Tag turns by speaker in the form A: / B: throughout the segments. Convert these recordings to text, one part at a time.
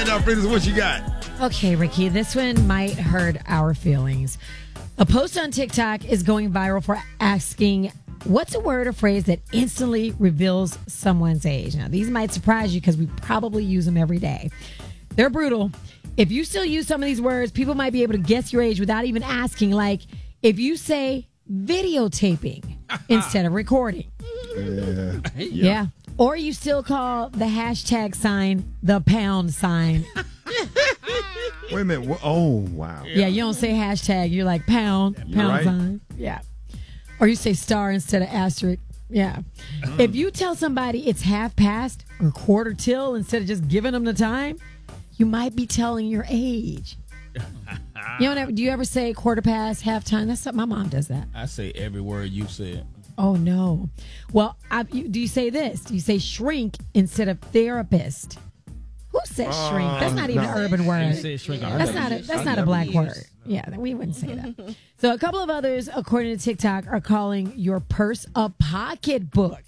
A: right, Alfredo, what you got?
B: Okay, Ricky, this one might hurt our feelings. A post on TikTok is going viral for asking, what's a word or phrase that instantly reveals someone's age? Now, these might surprise you because we probably use them every day. They're brutal. If you still use some of these words, people might be able to guess your age without even asking. Like, if you say videotaping instead of recording. Yeah. Or you still call the hashtag sign the pound sign.
A: Wait a minute. Oh, wow.
B: Yeah, you don't say hashtag. You're like pound
A: right.
B: sign. Yeah. Or you say star instead of asterisk. Yeah. If you tell somebody it's half past or quarter till instead of just giving them the time, you might be telling your age. Do you ever say quarter past, halftime? That's something my mom does that.
C: I say every word you said.
B: Oh, no. Well, do you say this? Do you say shrink instead of therapist? Who says shrink? That's not even an urban word.
C: Shrink.
B: That's not a black word. Yeah, we wouldn't say that. So a couple of others, according to TikTok, are calling your purse a pocketbook.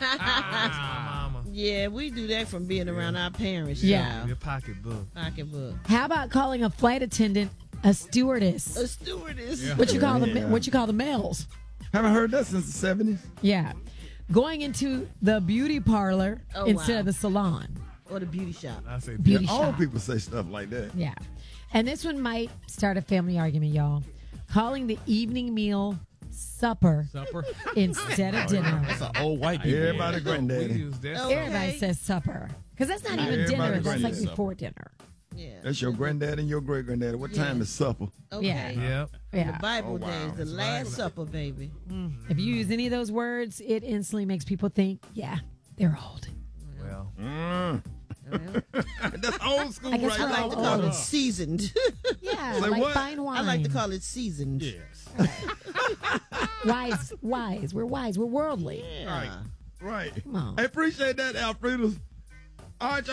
D: Yeah, we do that from being around our parents.
B: Yeah.
E: Your pocketbook.
B: How about calling a flight attendant a stewardess?
D: A stewardess.
E: Yeah.
B: What you call the males?
A: Haven't heard that since the 70s.
B: Yeah. Going into the beauty parlor instead
D: wow.
B: of the salon.
D: Or the beauty shop.
E: I say
B: Beauty
A: All
B: shop.
A: people say stuff like that.
B: Yeah. And this one might start a family argument, y'all. Calling the evening meal supper instead of dinner.
C: That's an old white people.
A: Everybody
E: We
A: granddaddy.
E: use that.
D: Okay.
B: Everybody says supper. Because that's not even
A: Everybody
B: dinner. That's like
A: granddaddy.
B: before dinner.
D: Yeah.
A: That's your granddaddy and your great granddaddy. What time is supper?
D: Okay.
B: Yeah.
E: Yep.
B: Yeah.
D: The Bible
A: Oh, wow.
D: days, the Last Supper, baby.
B: If you use any of those words, it instantly makes people think, yeah, they're old.
E: Well,
A: That's old school
B: I guess
A: right
B: we're
D: I like
B: all
D: to
A: there.
D: call
B: old.
D: it seasoned.
B: Yeah,
A: Say
B: like
A: what?
B: fine wine.
D: I like to call it seasoned.
E: yes.
B: wise. We're wise. We're worldly.
D: Yeah.
A: Right.
B: Come on.
A: I appreciate that, Alfredo. All right,